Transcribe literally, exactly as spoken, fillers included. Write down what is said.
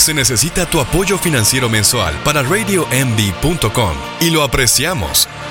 se necesita tu apoyo financiero mensual para radio m v punto com y lo apreciamos.